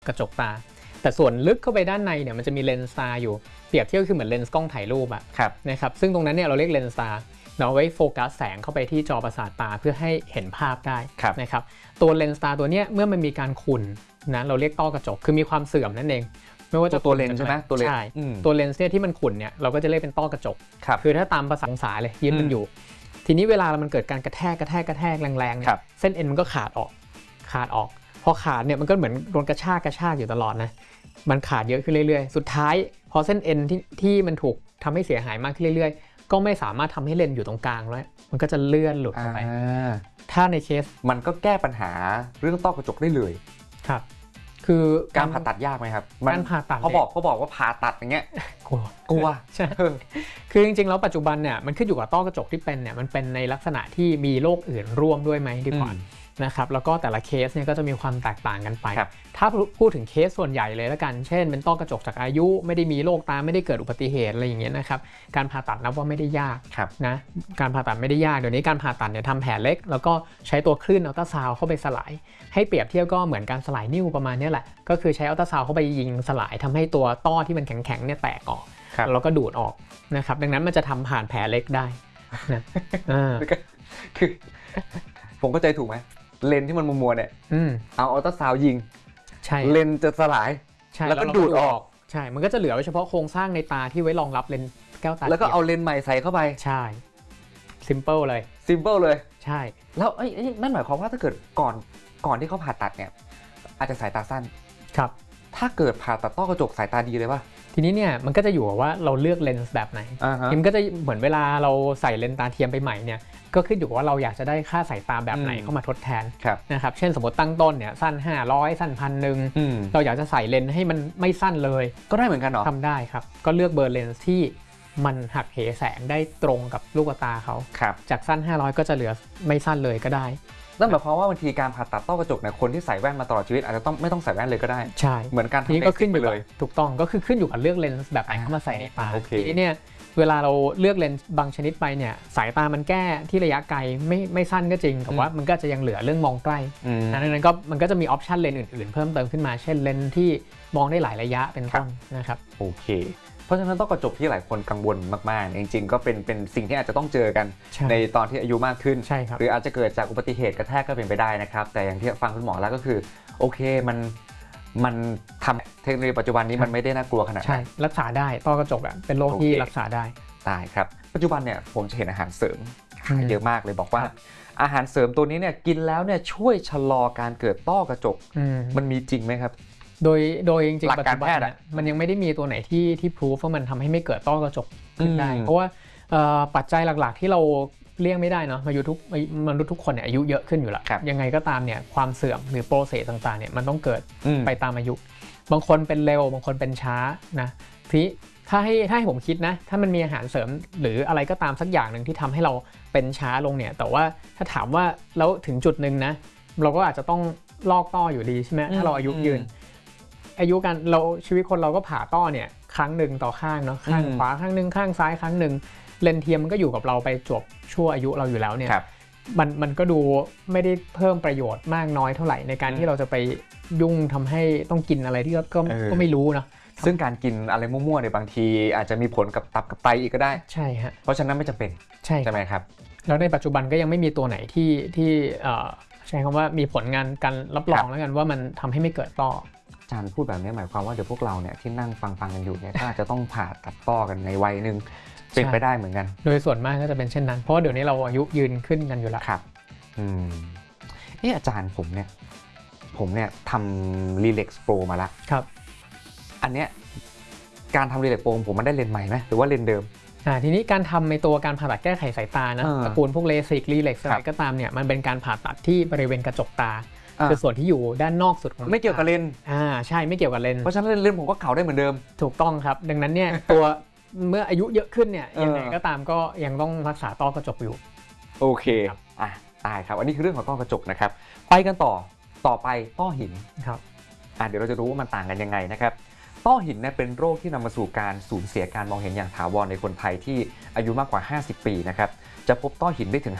กระจกตาแต่ส่วนลึกเข้าไปด้านในเนี่ยมันจะมีเลนส์ตาอยู่เปรียบเทียบคือเหมือนเลนส์กล้องถ่ายรูปอะนะครับซึ่งตรงนั้นเนี่ยเราเรียกเลนส์ตาเราไว้โฟกัสแสงเข้าไปที่จอประสาทตาเพื่อให้เห็นภาพได้นะครับตัวเลนส์ตาตัวเนี้ยเมื่อมันมีการขุ่นนะเราเรียกต้อกระจกคือมีความเสื่อมนั่นเองไม่ว่าจะตัวเลนส์ใช่ไหมตัวเลนส์ใช่ตัวเลนส์เนี่ยที่มันขุ่นเนี่ยเราก็จะเรียกเป็นต้อกระจกคือถ้าตามภาษาองศาเลยยืนมันอยู่ทีนี้เวลามันเกิดการกระแทกแรงๆเนี่ยเส้นเอ็นมันก็ขาดออกพอขาดเนี่ยมันก็เหมือนโดนกระชากอยู่ตลอดนะมันขาดเยอะขึ้นเรื่อยๆสุดท้ายพอเส้นเอ็นที่มันถูกทำให้เสียหายมากขึ้นเรื่อยๆก็ไม่สามารถทำให้เลนส์อยู่ตรงกลางแล้วมันก็จะเลื่อนหลุดออกไปถ้าในเคสมันก็แก้ปัญหาเรื่องต้อกระจกได้เลยครับคือการผ่าตัดยากไหมครับการผ่าตัดเขาบอกว่าผ่าตัดอย่างเงี้ยกลัวใช่คือจริงๆแล้วปัจจุบันเนี่ยมันขึ้นอยู่กับต้อกระจกที่เป็นเนี่ยมันเป็นในลักษณะที่มีโรคอื่นร่วมด้วยไหมดีกว่านะครับแล้วก็แต่ละเคสเนี่ยก็จะมีความแตกต่างกันไปถ้าพูดถึงเคสส่วนใหญ่เลยแล้วกันเช่นเป็นต้อกระจกจากอายุไม่ได้มีโรคตาไม่ได้เกิดอุบัติเหตุอะไรอย่างเงี้ยนะครับการผ่าตัดนับว่าไม่ได้ยากนะการผ่าตัดไม่ได้ยากเดี๋ยวนี้การผ่าตัดเนี่ยทำแผลเล็กแล้วก็ใช้ตัวคลื่นอัลตราซาวด์เข้าไปสลายให้เปรียบเทียบก็เหมือนการสลายนิ้วประมาณนี้แหละก็คือใช้อัลตราซาวด์เข้าไปยิงสลายทำให้ตัวต้อที่มันแข็งๆเนี่ยแตกออกแล้วก็ดูดออกนะครับดังนั้นมันจะทำผ่านแผลเล็กได้นะคือผมเข้าใจถูกไหมเลนที่มันมัวๆเนี่ยเอาอัลตราซาวด์ยิงใช่เลนจะสลายแล้วก็ดูดออกใช่มันก็จะเหลือไว้เฉพาะโครงสร้างในตาที่ไว้รองรับเลนแก้วตาแล้วก็เอาเลนใหม่ใส่เข้าไปใช่ซิมเปิลเลยใช่แล้วนั่นหมายความว่าถ้าเกิดก่อนที่เขาผ่าตัดเนี่ยอาจจะสายตาสั้นครับถ้าเกิดผ่าตัดต้อกระจกสายตาดีเลยป่ะทีนี้เนี่ยมันก็จะอยู่ว่าเราเลือกเลนส์แบบไหนมันก็จะเหมือนเวลาเราใส่เลนส์ตาเทียมไปใหม่เนี่ยก็ขึ้นอยู่ว่าเราอยากจะได้ค่าสายตาแบบไหนเข้ามาทดแทนนะครับเช่นสมมติตั้งต้นเนี่ยสั้น500สั้น1,000เราอยากจะใส่เลนส์ให้มันไม่สั้นเลยก็ได้เหมือนกันเหรอทำได้ครับก็เลือกเบอร์เลนส์ที่มันหักเหแสงได้ตรงกับลูกตาเขาจากสั้น500ก็จะเหลือไม่สั้นเลยก็ได้นั่นหมายความว่าบางทีการผ่าตัดต้อกระจกเนี่ยคนที่ใส่แว่นมาตลอดชีวิตอาจจะไม่ต้องใส่แว่นเลยก็ได้ใช่เหมือนการนี่ก็ขึ้นอยู่เลยถูกต้องก็คือขึ้นอยู่กับเลือกเลนส์แบบไหนเข้ามาใส่ในตาทีนี้เนี่ยเวลาเราเลือกเลนส์บางชนิดไปเนี่ยสายตามันแก้ที่ระยะไกลไม่สั้นก็จริงแต่ว่ามันก็จะยังเหลือเรื่องมองใกล้ดังนั้นก็มันก็จะมีออปชันเลนส์อื่นๆเพิ่มเติมขึ้นมาเช่นเลนส์ที่มองได้หลายระยะเป็นต้นนะครับโอเคเพราะฉะนั้นต้อกระจกที่หลายคนกังวลมากๆจริงๆก็เป็นสิ่งที่อาจจะต้องเจอกันในตอนที่อายุมากขึ้นหรืออาจจะเกิดจากอุบัติเหตุกระแทกก็เป็นไปได้นะครับแต่อย่างที่ฟังคุณหมอแล้วก็คือโอเคมันทำเทคโนโลยีปัจจุบันนี้มันไม่ได้น่ากลัวขนาดนั้นรักษาได้ต้อกระจกเป็นโรคที่รักษาได้ครับปัจจุบันเนี่ยผมจะเห็นอาหารเสริมเยอะมากเลยบอกว่าอาหารเสริมตัวนี้เนี่ยกินแล้วเนี่ยช่วยชะลอการเกิดต้อกระจกมันมีจริงไหมครับโดยจริงๆปัจจุบันมันยังไม่ได้มีตัวไหนที่พิสูจว่ามันทำให้ไม่เกิดต้อกระจกขึ้นได้เพราะว่าปัจจัยหลักๆที่เราเลี่ยงไม่ได้เนาะมนุษย์ทุกคนเนี่ยอายุเยอะขึ้นอยู่แล้วยังไงก็ตามเนี่ยความเสื่อมหรือโปรเซสต่างๆเนี่ยมันต้องเกิดไปตามอายุบางคนเป็นเร็วบางคนเป็นช้านะทีถ้าให้ผมคิดนะถ้ามันมีอาหารเสริมหรืออะไรก็ตามสักอย่างหนึ่งที่ทำให้เราเป็นช้าลงเนี่ยแต่ว่าถ้าถามว่าแล้วถึงจุดหนึ่งนะเราก็อาจจะต้องลอกต้ออยู่ดีใช่ไหมถ้าเราอายุยืนอายุกันเราชีวิตคนเราก็ผ่าต้อเนี่ยครั้งหนึ่งต่อข้างเนาะข้างขวาข้างหนึ่งข้างซ้ายครั้งหนึ่งเลนเทียมมันก็อยู่กับเราไปจบชั่วอายุเราอยู่แล้วเนี่ยมันก็ดูไม่ได้เพิ่มประโยชน์มากน้อยเท่าไหร่ในการที่เราจะไปยุ่งทำให้ต้องกินอะไรที่ก็ไม่รู้นะซึ่งการกินอะไรมั่วๆในบางทีอาจจะมีผลกับตับกับไตอีกก็ได้ใช่ฮะเพราะฉะนั้นไม่จำเป็นใช่ไหมครับแล้วในปัจจุบันก็ยังไม่มีตัวไหนที่ใช้คำว่ามีผลงานการรับรองแล้วกันว่ามันทำให้ไม่เกิดต้ออาจารย์พูดแบบนี้หมายความว่าเดี๋ยวพวกเราเนี่ยที่นั่งฟังกันอยู่เนี่ยก็อาจจะต้องผ่าตัดต้อกันในวัยนึงเป็นไปได้เหมือนกันโดยส่วนมากก็จะเป็นเช่นนั้นเพราะเดี๋ยวนี้เราอายุยืนขึ้นกันอยู่แล้วครับอาจารย์ผมเนี่ยทำ Relax Pro มาแล้วครับอันเนี้ยการทำ Relax Pro ผมมันได้เลนส์ใหม่ไหมหรือว่าเลนส์เดิมทีนี้การทำในตัวการผ่าตัดแก้ไขสายตานะตระกูลพวกเลสิกรีเล็กอะไรก็ตามเนี่ยมันเป็นการผ่าตัดที่บริเวณกระจกตาคือส่วนที่อยู่ด้านนอกสุดของไม่เกี่ยวกับเลนส์ใช่ไม่เกี่ยวกับเลนส์เพราะฉะนั้นเลนส์ผมก็เก่าได้เหมือนเดิมถูกต้องครับดังนั้นเนี่ยตัวเมื่ออายุเยอะขึ้นเนี่ยยังไงก็ตามก็ยังต้องรักษาต้อกระจกอยู่โอเคได้ครับอันนี้คือเรื่องของต้อกระจกนะครับไปกันต่อไปต้อหินครับเดี๋ยวเราจะรู้ว่ามันต่างกันยังไงนะครับต้อหินเนี่ยเป็นโรคที่นำมาสู่การสูญเสียการมองเห็นอย่างถาวรในคนไทยที่อายุมากกว่า50ปีนะครับจะพบต้อหินได้ถึง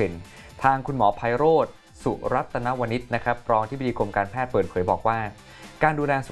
5% ทางคุณหมอไพโรจน์สุรัตนวณิชนะครับรองที่ปรึกษากรมการแพทย์เปิดเผยบอกว่าการดูแลสุ